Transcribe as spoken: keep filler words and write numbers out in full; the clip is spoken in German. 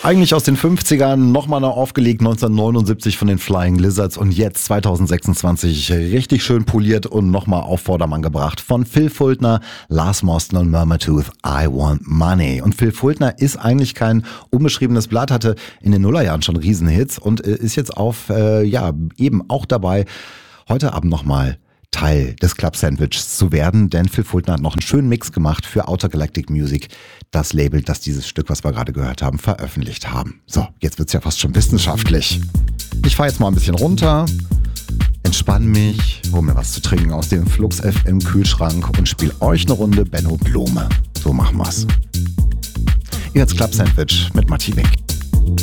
Eigentlich aus den fünfzigern, nochmal noch aufgelegt neunzehnhundertneunundsiebzig von den Flying Lizards und jetzt zweitausendsechsundzwanzig richtig schön poliert und nochmal auf Vordermann gebracht von Phil Fultner, Lars Moston und Murmurtooth, I Want Money. Und Phil Fultner ist eigentlich kein unbeschriebenes Blatt, hatte in den Nullerjahren schon Riesenhits und ist jetzt auf, äh, ja, eben auch dabei, heute Abend nochmal Teil des Club Sandwiches zu werden, denn Phil Fultner hat noch einen schönen Mix gemacht für Outer Galactic Music, das Label, das dieses Stück, was wir gerade gehört haben, veröffentlicht haben. So, jetzt wird's ja fast schon wissenschaftlich. Ich fahre jetzt mal ein bisschen runter, entspann mich, hol mir was zu trinken aus dem Flux F M Kühlschrank und spiel euch eine Runde Benno Blume. So machen wir's. Ihr hört's Club Sandwich mit Matti Beck.